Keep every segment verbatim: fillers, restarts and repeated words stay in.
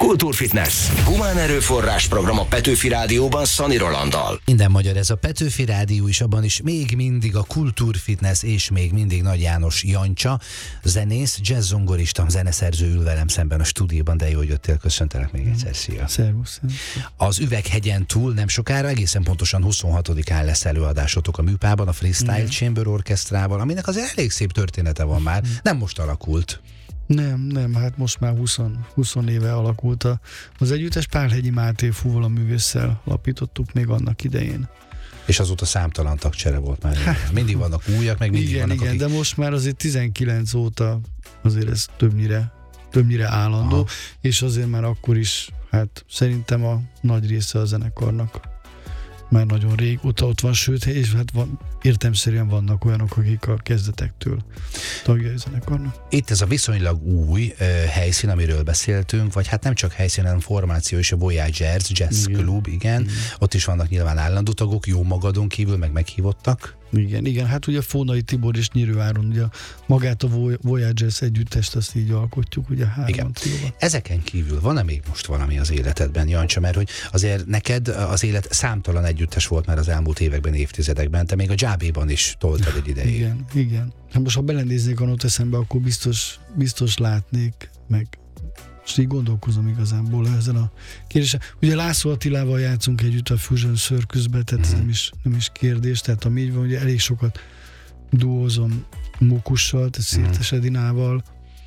Kultúrfitness. Humán erőforrás program a Petőfi Rádióban Szani Rolanddal. Minden magyar, ez a Petőfi Rádió is, abban is még mindig a Kultúrfitness és még mindig Nagy János Jancsa, zenész, jazzzongorista, zeneszerző ül velem szemben a stúdióban, de jó, hogy jöttél, köszöntelek még egyszer, szia. Szervusz. Az Üveghegyen túl nem sokára, egészen pontosan huszonhatodikán lesz előadásotok a Műpában, a Freestyle mm. Chamber Orchestrával, aminek azért elég szép története van már, nem most alakult. Nem, nem, hát most már húsz, húsz éve alakult a, az együttes. Pálhegyi Máté Fúvola művésszel alapítottuk még annak idején. És azóta számtalan tagcsere volt már. Mindig vannak újak, meg mindig igen, vannak, igen, akik... de most már azért tizenkilenc óta azért ez többnyire, többnyire állandó, aha. És azért már akkor is, hát szerintem a nagy része a zenekarnak már nagyon régóta ott van, sőt, és hát van, értelemszerűen vannak olyanok, akik a kezdetektől tagjai zenekarnak. Itt ez a viszonylag új uh, helyszín, amiről beszéltünk, vagy hát nem csak helyszín, hanem formáció és a Voyagers Jazz igen. Club, igen. igen. Ott is vannak nyilván állandó tagok, jó magadon kívül, meg meghívottak. Igen, igen, hát ugye Fónai Tibor és Nyírő Áron, ugye magát a Voyagers együttest, azt így alkotjuk, ugye hárman. Ezeken kívül van-e még most valami az életedben, Jancsa, mert hogy azért neked az élet számtalan együttes volt már az elmúlt években, évtizedekben, te még a Dzsábéban is toltad egy ideig. Igen, igen. Hát most ha belenéznék a noteszembe, akkor biztos, biztos látnék, meg és így gondolkozom igazából ezen a kérdésen. Ugye László Attilával játszunk együtt a Fusion Circusbe, tehát ez nem is, nem is kérdés, tehát ami így van, ugye elég sokat duózom Mókussal, tehát Szirtes Edinával.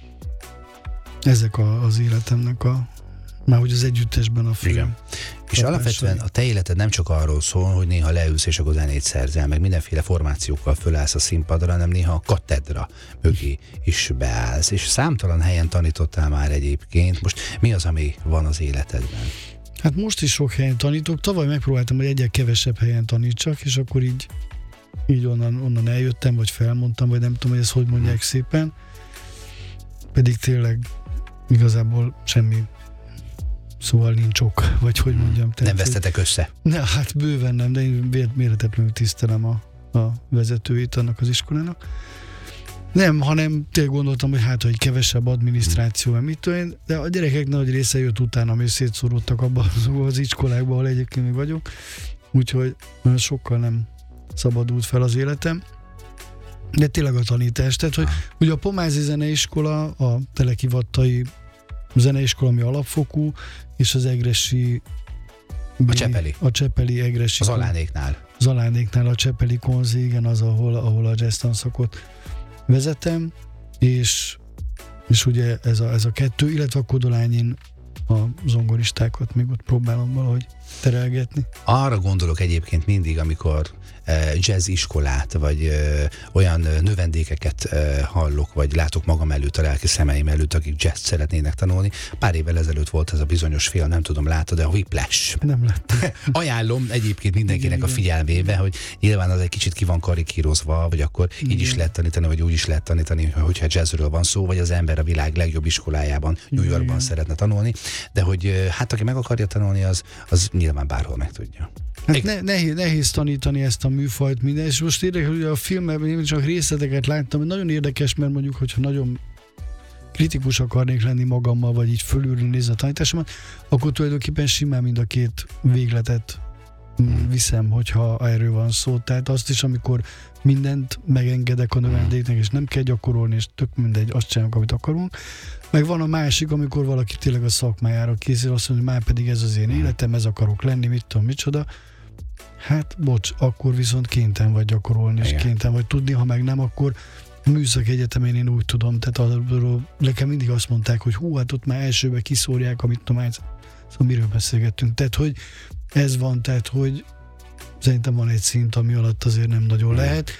Ezek a, az életemnek a, már hogy az együttesben a fő. Igen. És alapvetően a te életed nem csak arról szól, hogy néha leülsz és akkor zenét szerzel, meg mindenféle formációkkal fölállsz a színpadra, hanem néha a katedra mögé is beállsz. És számtalan helyen tanítottál már egyébként. Most mi az, ami van az életedben? Hát most is sok helyen tanítok. Tavaly megpróbáltam, hogy egyre kevesebb helyen tanítsak, és akkor így, így onnan, onnan eljöttem, vagy felmondtam, vagy nem tudom, hogy ezt hogy mondják hmm. szépen. Pedig tényleg igazából semmi szóval nincs ok, vagy hogy mondjam. Tehát, nem vesztetek össze? Ne, hát bőven nem, de én méretetlenül tisztelem a, a vezetőit annak az iskolának. Nem, hanem tényleg gondoltam, hogy hát, hogy kevesebb adminisztráció, hmm. mit tudom én, de a gyerekek nagy része jött utána, és szétszóródtak abban az iskolákban, ahol egyébként még vagyok, úgyhogy sokkal nem szabadult fel az életem. De tényleg a tanítás, tehát, hogy ugye a Pomázi Zeneiskola, a Telekivattai Zeneiskola, ami alapfokú, és az Egressy... A Csepeli. A Csepeli Egressy. Az Alánéknál. Az Alánéknál, a Csepeli Konzi, igen, az, ahol, ahol a jazz tanszakot vezetem, és, és ugye ez a, ez a kettő, illetve a Kodolányin a zongoristákat még ott próbálom valahogy terelgetni. Arra gondolok egyébként mindig, amikor jazz iskolát, vagy olyan növendékeket hallok, vagy látok magam előtt, a lelki szemeim előtt, akik jazz szeretnének tanulni. Pár évvel ezelőtt volt ez a bizonyos film, nem tudom, látod, de a Whiplash. Nem láttam. Ajánlom egyébként mindenkinek igen, a figyelmébe, hogy nyilván az egy kicsit ki van karikírozva, vagy akkor igen. így is lehet tanítani, vagy úgy is lehet tanítani, hogyha jazzről van szó, vagy az ember a világ legjobb iskolájában, New Yorkban igen. szeretne tanulni, de hogy hát aki meg akarja tanulni, az, az nyilván bárhol meg tudja. Hát ne, nehéz, nehéz tanítani ezt a műfajt minden, és most érdekes, hogy a filmben én csak részleteket láttam, hogy nagyon érdekes, mert mondjuk, hogyha nagyon kritikus akarnék lenni magammal, vagy így fölülről nézni a tanításomat, akkor tulajdonképpen simán mind a két végletet viszem, hogyha erről van szó. Tehát azt is, amikor mindent megengedek a növendéknek, és nem kell gyakorolni, és tök mindegy, azt csinálunk, amit akarunk. Meg van a másik, amikor valaki tényleg a szakmájára készül, azt mondja, hogy már pedig ez az én életem, ez akarok lenni, mit tudom, micsoda. Hát, bocs, akkor viszont kénytelen vagy gyakorolni, és kénytelen vagy tudni, ha meg nem, akkor a műszaki egyetemén én úgy tudom, tehát arról nekem mindig azt mondták, hogy hú, hát ott már elsőbe kiszórják, amit tudom, szóval miről beszélgettünk. Tehát, hogy ez van, tehát, hogy szerintem van egy szint, ami alatt azért nem nagyon lehet.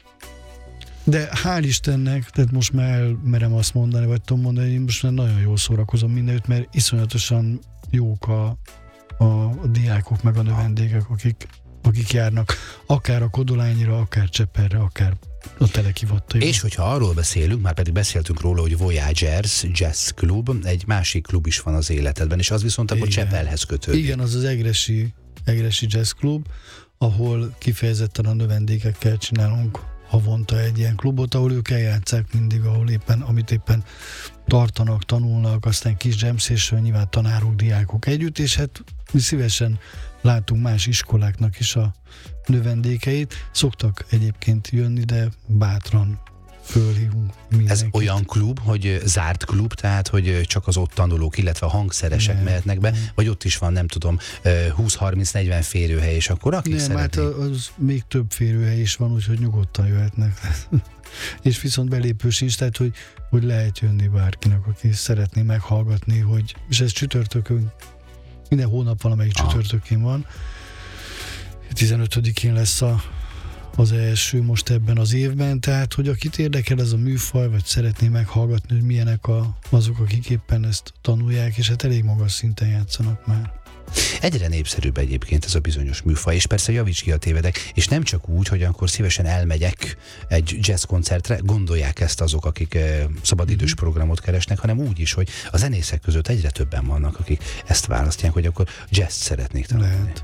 De hál' Istennek, tehát most már elmerem azt mondani, vagy tudom mondani, én most már nagyon jól szórakozom mindenütt, mert iszonyatosan jók a, a, a diákok, meg a növendékek, akik, akik járnak, akár a Kodolányira, akár Cseperre, akár a Telekivattai. És hogyha arról beszélünk, már pedig beszéltünk róla, hogy Voyagers Jazz Club, egy másik klub is van az életedben, és az viszont akkor Csepelhez kötődik. Igen, az az Egressy, Egressy Jazz Club, ahol kifejezetten a növendékekkel csinálunk havonta egy ilyen klubot, ahol ők eljátszák mindig, ahol éppen, amit éppen tartanak, tanulnak, aztán kis jam session, nyilván tanárok, diákok együtt, és hát mi szívesen látunk más iskoláknak is a növendékeit. Szoktak egyébként jönni, de bátran fölhívunk mindenkit. Ez olyan klub, hogy zárt klub, tehát hogy csak az ott tanulók, illetve a hangszeresek nem, mehetnek be, nem. vagy ott is van, nem tudom, húsz-harminc-negyven férőhely, és akkor akik nem, szeretnék. hát az még több férőhely is van, úgyhogy nyugodtan jöhetnek. És viszont belépő sincs, tehát hogy, hogy lehet jönni bárkinek, aki szeretné meghallgatni, hogy, és ez csütörtökön, minden hónap valamelyik ah. csütörtökén van. tizenötödikén lesz a az első most ebben az évben, tehát hogy akit érdekel ez a műfaj, vagy szeretné meghallgatni, hogy milyenek a, azok, akik éppen ezt tanulják, és hát elég magas szinten játszanak már. Egyre népszerűbb egyébként ez a bizonyos műfaj, és persze javíts ki, a tévedek, és nem csak úgy, hogy akkor szívesen elmegyek egy jazz koncertre, gondolják ezt azok, akik eh, szabadidős mm-hmm. programot keresnek, hanem úgy is, hogy a zenészek között egyre többen vannak, akik ezt választják, hogy akkor jazz szeretnék tanulni. Lehet.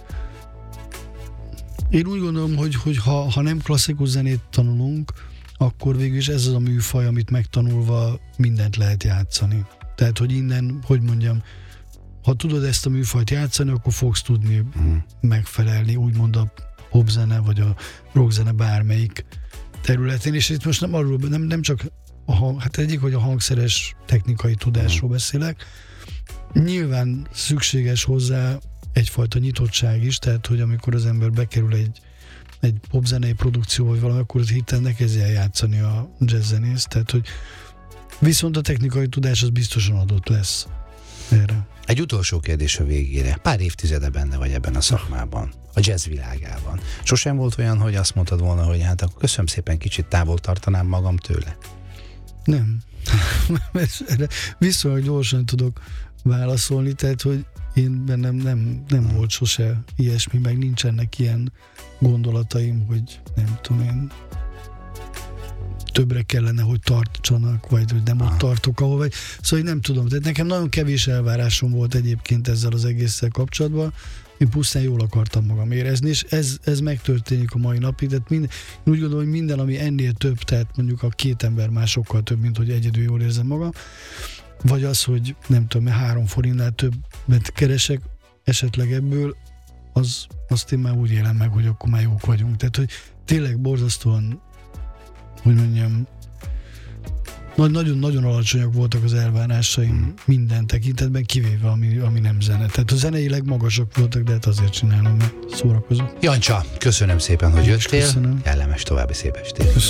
Én úgy gondolom, hogy, hogy ha, ha nem klasszikus zenét tanulunk, akkor végül is ez az a műfaj, amit megtanulva mindent lehet játszani. Tehát, hogy innen, hogy mondjam, ha tudod ezt a műfajt játszani, akkor fogsz tudni mm. megfelelni, úgymond a popzene, vagy a rockzene bármelyik területén. És itt most nem arról, nem, nem csak a hang, hát egyik, hogy a hangszeres technikai tudásról mm. beszélek. Nyilván szükséges hozzá egyfajta nyitottság is, tehát, hogy amikor az ember bekerül egy, egy popzenei produkció, vagy valami, akkor hirtelen ne kezdje játszani a jazzzenész, tehát, hogy viszont a technikai tudás az biztosan adott lesz erre. Egy utolsó kérdés a végére. Pár évtizede benne vagy ebben a szakmában, a jazz világában. Sosem volt olyan, hogy azt mondtad volna, hogy hát akkor köszönöm szépen, kicsit távol tartanám magam tőle? Nem. Erre viszonylag gyorsan tudok válaszolni, tehát, hogy én bennem nem, nem volt sose ilyesmi, meg nincsenek ilyen gondolataim, hogy nem tudom én, többre kellene, hogy tartsanak, vagy hogy nem ott tartok, ahol vagy. Szóval nem tudom, tehát nekem nagyon kevés elvárásom volt egyébként ezzel az egésszel kapcsolatban, én pusztán jól akartam magam érezni, és ez, ez megtörténik a mai napig, tehát mind, én úgy gondolom, hogy minden, ami ennél több, tehát mondjuk a két ember már sokkal több, mint hogy egyedül jól érzem magam, vagy az, hogy nem tudom, három forintnál többet keresek esetleg ebből, az, azt én már úgy élem meg, hogy akkor már jók vagyunk. Tehát, hogy tényleg borzasztóan, hogy mondjam, nagyon-nagyon alacsonyak voltak az elvárásaim hmm. minden tekintetben, kivéve ami, ami nem zene. Tehát a zeneileg magasak voltak, de hát azért csinálom, mert szórakozok. Jancsa, köszönöm szépen, hogy Én jöttél. Köszönöm. Kellemes további szép estét.